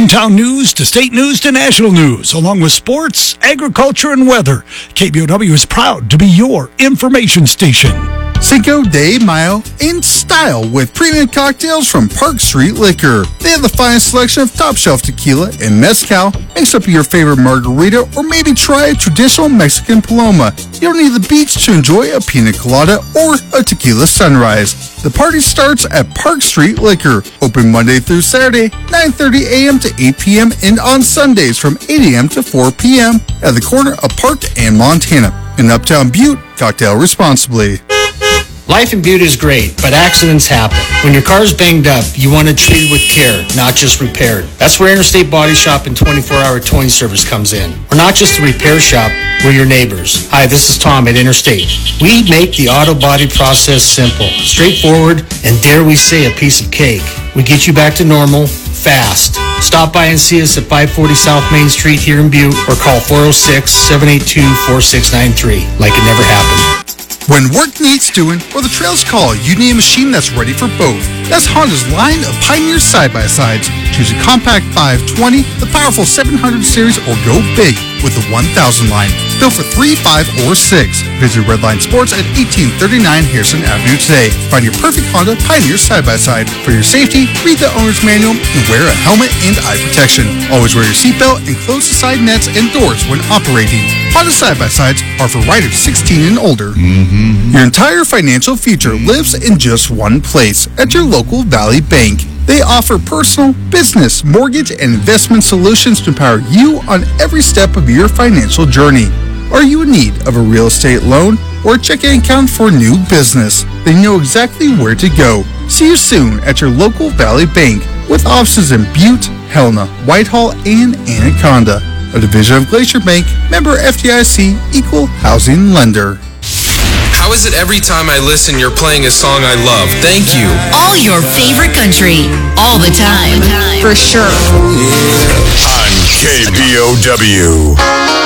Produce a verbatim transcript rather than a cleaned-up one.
Town news to state news to national news, along with sports, agriculture, and weather. K B O W is proud to be your information station. Cinco de Mayo in style with premium cocktails from Park Street Liquor. They have the finest selection of top shelf tequila and mezcal. Mix up your favorite margarita or maybe try a traditional Mexican paloma. You don't need the beach to enjoy a pina colada or a tequila sunrise. The party starts at Park Street Liquor, open Monday through Saturday, nine thirty a.m. to eight p.m. and on Sundays from eight a.m. to four p.m. at the corner of Park and Montana. In Uptown Butte, cocktail responsibly. Life in Butte is great, but accidents happen. When your car's banged up, you want it treated with care, not just repaired. That's where Interstate Body Shop and twenty-four hour towing service comes in. We're not just a repair shop, we're your neighbors. Hi, this is Tom at Interstate. We make the auto body process simple, straightforward, and dare we say a piece of cake. We get you back to normal, fast. Stop by and see us at five forty South Main Street here in Butte or call four oh six, seven eight two, four six nine three like it never happened. When work needs doing or the trails call, you need a machine that's ready for both. That's Honda's line of Pioneer side-by-sides. Choose a compact five twenty, the powerful seven hundred series, or go big with the one thousand line. Built for three, five, or six. Visit Redline Sports at eighteen thirty-nine Harrison Avenue today. Find your perfect Honda Pioneer side-by-side. For your safety, read the owner's manual and wear a helmet and eye protection. Always wear your seatbelt and close the side nets and doors when operating. Honda side-by-sides are for riders sixteen and older. Mm-hmm. Your entire financial future lives in just one place, at your local Valley Bank. They offer personal, business, mortgage, and investment solutions to empower you on every step of your financial journey. Are you in need of a real estate loan or a checking account for a new business? They know exactly where to go. See you soon at your local Valley Bank with offices in Butte, Helena, Whitehall, and Anaconda. A division of Glacier Bank, member F D I C, equal housing lender. How is it every time I listen you're playing a song I love? Thank you. All your favorite country, all the time, for sure. On K B O W.